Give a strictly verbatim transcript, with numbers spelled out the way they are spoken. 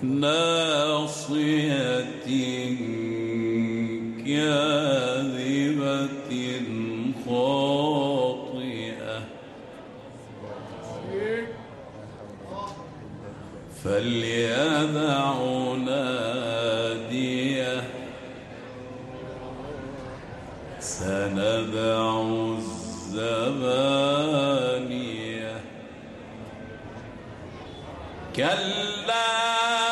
ناصية كاذبة خاطئة فليدع ناديه سندع الزبانية كلا